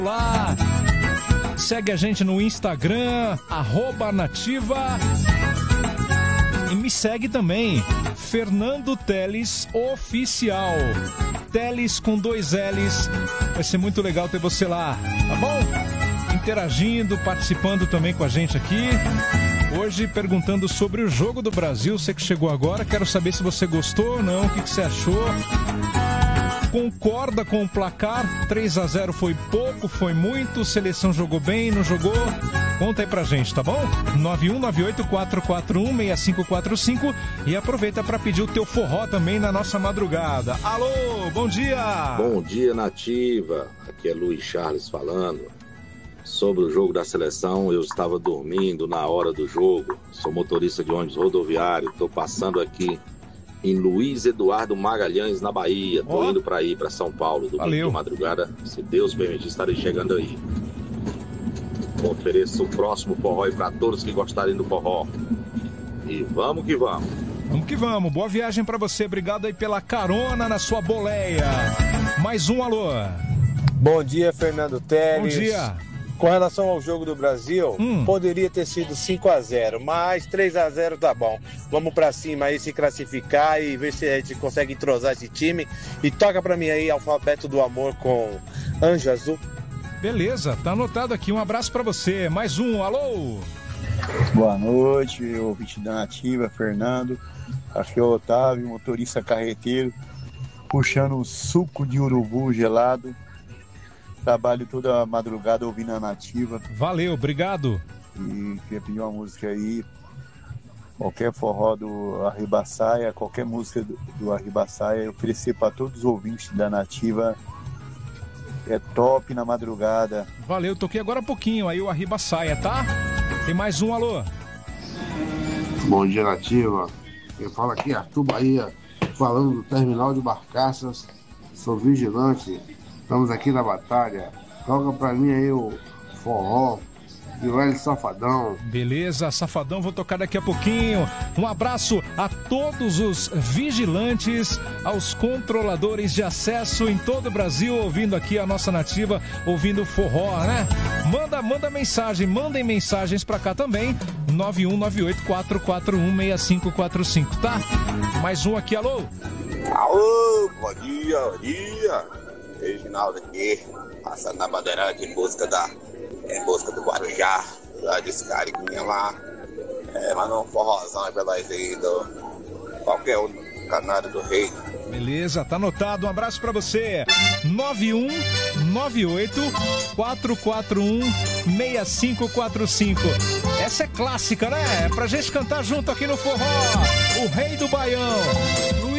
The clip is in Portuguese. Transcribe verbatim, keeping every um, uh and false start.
lá. Segue a gente no Instagram, arroba Nativa. E me segue também, Fernando Teles Oficial. Teles com dois L's. Vai ser muito legal ter você lá, tá bom? Interagindo, participando também com a gente aqui. Hoje perguntando sobre o jogo do Brasil. Você que chegou agora, quero saber se você gostou ou não, o que, que você achou. Concorda com o placar? três a zero foi pouco, foi muito? Seleção jogou bem, não jogou? Conta aí pra gente, tá bom? nove um nove oito quatro quatro um seis cinco quatro cinco e aproveita pra pedir o teu forró também na nossa madrugada. Alô, bom dia! Bom dia, Nativa. Aqui é Luiz Charles falando. Sobre o jogo da seleção, eu estava dormindo na hora do jogo. Sou motorista de ônibus rodoviário, estou passando aqui em Luiz Eduardo Magalhães, na Bahia. Tô oh. indo para ir para São Paulo, domingo de madrugada. Se Deus permitir, estarei chegando aí. Ofereço o próximo forró aí para todos que gostarem do forró. E vamos que vamos. Vamos que vamos. Boa viagem para você. Obrigado aí pela carona na sua boleia. Mais um alô. Bom dia, Fernando Teles. Bom dia. Com relação ao jogo do Brasil, hum. poderia ter sido cinco a zero, mas três a zero tá bom. Vamos pra cima aí, se classificar e ver se a gente consegue entrosar esse time. E toca pra mim aí, Alfabeto do Amor com Anjo Azul. Beleza, tá anotado aqui. Um abraço pra você. Mais um, alô! Boa noite, ouvinte da Nativa, Fernando. Aqui é o Otávio, motorista carreteiro, puxando um suco de urubu gelado. Trabalho toda a madrugada ouvindo a Nativa. Valeu, obrigado. E queria pedir uma música aí. Qualquer forró do Arribaçaia, qualquer música do, do Arribaçaia, oferecer para todos os ouvintes da Nativa. É top na madrugada. Valeu, toquei agora há pouquinho aí o Arribaçaia, tá? Tem mais um alô. Bom dia, Nativa. Eu falo aqui, Arthur Bahia, falando do terminal de barcaças. Sou vigilante. Estamos aqui na batalha. Toca pra mim aí o forró de velho Safadão. Beleza, Safadão, vou tocar daqui a pouquinho. Um abraço a todos os vigilantes, aos controladores de acesso em todo o Brasil, ouvindo aqui a nossa Nativa, ouvindo forró, né? Manda, manda mensagem, mandem mensagens pra cá também. nove um nove oito quatro quatro um seis cinco quatro cinco, tá? Mais um aqui, alô? Alô, bom dia, bom dia. Reginaldo aqui, passando na Bandeirante em busca da em busca do Guarujá, lá de Escarinha lá, é, mandou um forrozão aí pra nós aí do qualquer um do Canário do Rei. Beleza, tá anotado, um abraço pra você. nove um nove oito quatro quatro um seis cinco quatro cinco. Essa é clássica, né? É pra gente cantar junto aqui no forró. O Rei do Baião.